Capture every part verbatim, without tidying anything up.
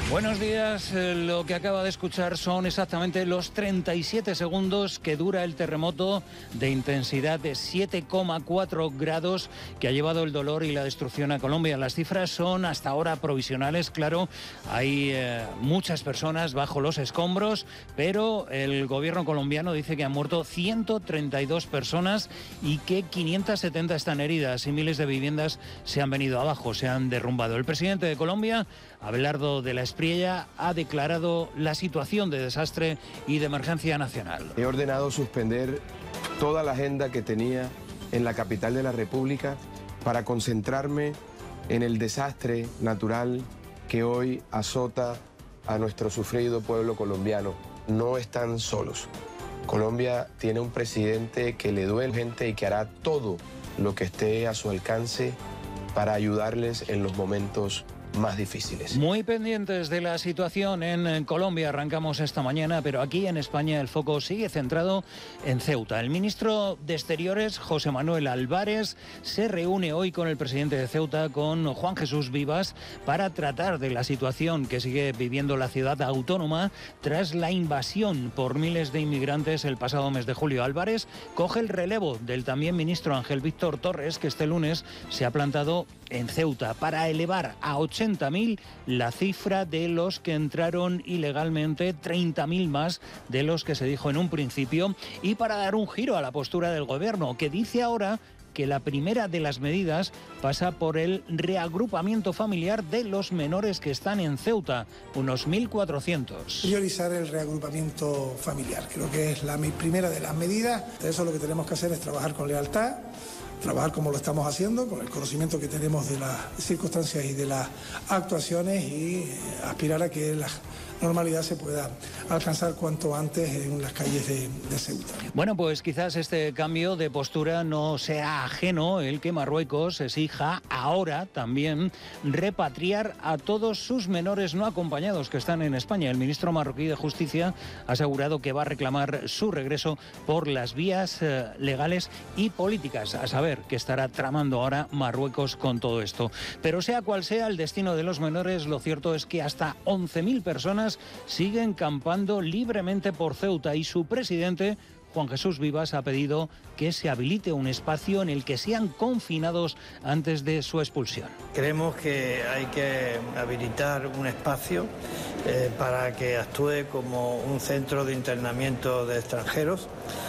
Buenos días, eh, lo que acaba de escuchar son exactamente los treinta y siete segundos que dura el terremoto de intensidad de siete coma cuatro grados que ha llevado el dolor y la destrucción a Colombia. Las cifras son hasta ahora provisionales, claro, hay eh, muchas personas bajo los escombros, pero el gobierno colombiano dice que han muerto ciento treinta y dos personas y que quinientas setenta están heridas y miles de viviendas se han venido abajo, se han derrumbado. El presidente de Colombia, Abelardo de la Espriella, ha declarado la situación de desastre y de emergencia nacional. He ordenado suspender toda la agenda que tenía en la capital de la República para concentrarme en el desastre natural que hoy azota a nuestro sufrido pueblo colombiano. No están solos. Colombia tiene un presidente que le duele gente y que hará todo lo que esté a su alcance para ayudarles en los momentos más difíciles. Muy pendientes de la situación en Colombia, arrancamos esta mañana, pero aquí en España el foco sigue centrado en Ceuta. El ministro de Exteriores, José Manuel Álvarez, se reúne hoy con el presidente de Ceuta, con Juan Jesús Vivas, para tratar de la situación que sigue viviendo la ciudad autónoma tras la invasión por miles de inmigrantes el pasado mes de julio. Álvarez coge el relevo del también ministro Ángel Víctor Torres, que este lunes se ha plantado en Ceuta para elevar a ochenta mil la cifra de los que entraron ilegalmente, treinta mil más de los que se dijo en un principio, y para dar un giro a la postura del gobierno, que dice ahora que la primera de las medidas pasa por el reagrupamiento familiar de los menores que están en Ceuta, unos mil cuatrocientos. Priorizar el reagrupamiento familiar, creo que es la primera de las medidas. Eso lo que tenemos que hacer es trabajar con lealtad, trabajar como lo estamos haciendo, con el conocimiento que tenemos de las circunstancias y de las actuaciones, y aspirar a que la normalidad se pueda alcanzar cuanto antes en las calles de, de Ceuta. Bueno, pues quizás este cambio de postura no sea ajeno el que Marruecos exija ahora también repatriar a todos sus menores no acompañados que están en España. El ministro marroquí de Justicia ha asegurado que va a reclamar su regreso por las vías eh, legales y políticas. A saber qué estará tramando ahora Marruecos con todo esto. Pero sea cual sea el destino de los menores, lo cierto es que hasta once mil personas siguen campando libremente por Ceuta, y su presidente, Juan Jesús Vivas, ha pedido que se habilite un espacio en el que sean confinados antes de su expulsión. Creemos que hay que habilitar un espacio eh, para que actúe como un centro de internamiento de extranjeros,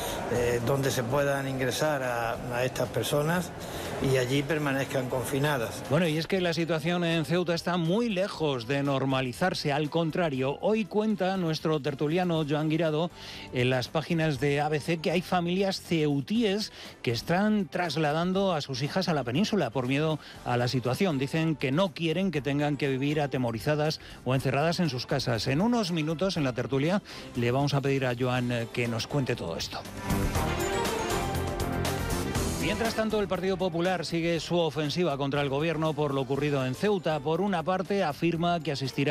eh, donde se puedan ingresar a, a estas personas y allí permanezcan confinadas. Bueno, y es que la situación en Ceuta está muy lejos de normalizarse, al contrario. Hoy cuenta nuestro tertuliano Joan Guirado en las páginas de A B C que hay familias ceutíes que están trasladando a sus hijas a la península por miedo a la situación. Dicen que no quieren que tengan que vivir atemorizadas o encerradas en sus casas. En unos minutos en la tertulia le vamos a pedir a Joan que nos cuente todo esto. Mientras tanto, el Partido Popular sigue su ofensiva contra el gobierno por lo ocurrido en Ceuta. Por una parte, afirma que asistirá